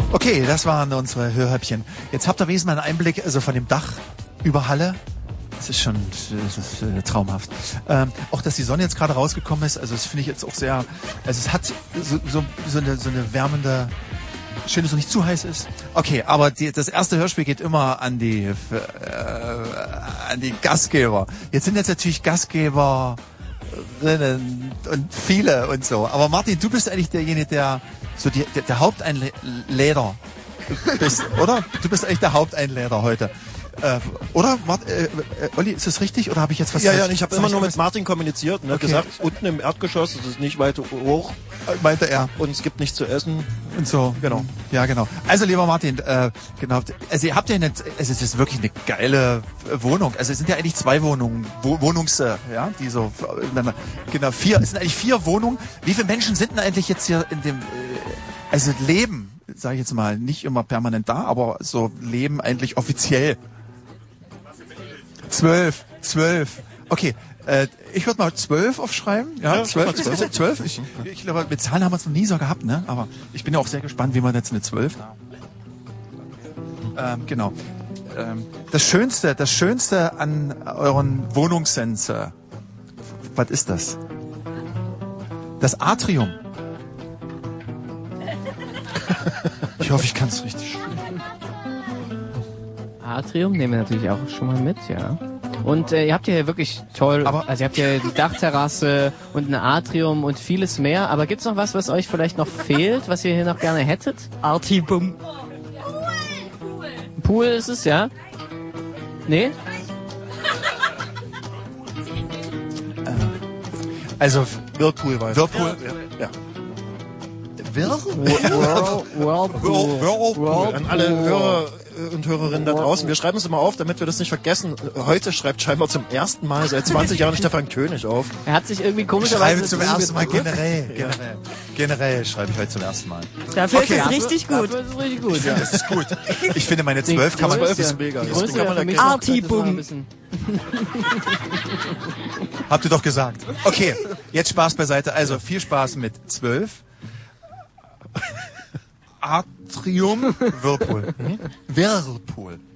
Okay, das waren unsere Hörhäppchen. Jetzt habt ihr wenigstens mal einen Einblick also von dem Dach über Halle. Das ist traumhaft. Auch, dass die Sonne jetzt gerade rausgekommen ist, also das finde ich jetzt auch sehr, also es hat so eine wärmende, schön, dass es nicht zu heiß ist. Okay, aber das erste Hörspiel geht immer an die Gastgeber. Jetzt sind jetzt natürlich Gastgeberinnen und viele und so. Aber Martin, du bist eigentlich derjenige, der so der Haupteinläder bist, oder? Du bist eigentlich der Haupteinläder heute. Oder? Olli, ist das richtig? Oder habe ich jetzt was? Ja, ich habe immer nur mit Martin kommuniziert, ne? Okay. Gesagt, unten im Erdgeschoss, das ist nicht weit hoch. Meinte er. Und es gibt nichts zu essen. Und so. Genau. Ja, genau. Also, lieber Martin, genau. Also, ihr habt ja es ist wirklich eine geile Wohnung. Also, es sind ja eigentlich 2 Wohnungen, ja, die so, genau, 4, es sind eigentlich 4 Wohnungen. Wie viele Menschen sind denn eigentlich jetzt hier in dem, also leben, sage ich jetzt mal, nicht immer permanent da, aber so leben eigentlich offiziell? 12. Okay, ich würde mal 12 aufschreiben. Ja, 12. Ich glaube, mit Zahlen haben wir es noch nie so gehabt, ne? Aber ich bin ja auch sehr gespannt, wie man jetzt eine 12. Genau. Das Schönste an euren Wohnungssense, was ist das? Das Atrium. Ich hoffe, ich kann es richtig schreiben. Atrium nehmen wir natürlich auch schon mal mit, ja. Und ihr habt hier wirklich toll, also ihr habt hier die Dachterrasse und ein Atrium und vieles mehr. Aber gibt's noch was euch vielleicht noch fehlt, was ihr hier noch gerne hättet? Artibum. Pool ist es, ja? Nee? Also Whirlpool war es. Whirlpool? Ja. Whirlpool. An alle Hörer und Hörerinnen da draußen. Wir schreiben es immer auf, damit wir das nicht vergessen. Heute schreibt scheinbar zum ersten Mal seit 20 Jahren Stefan König auf. Er hat sich irgendwie komischerweise... Ich schreibe zum ersten Mal generell schreibe ich heute zum ersten Mal. Dafür ist es richtig gut. Dafür ist es richtig gut, ja. Das ist gut. Ich finde, meine 12 kann man... 12 ist mega. Die Größe kann man für mich Artibum. Habt ihr doch gesagt. Okay, jetzt Spaß beiseite. Also viel Spaß mit 12. Atrium, Whirlpool. Whirlpool.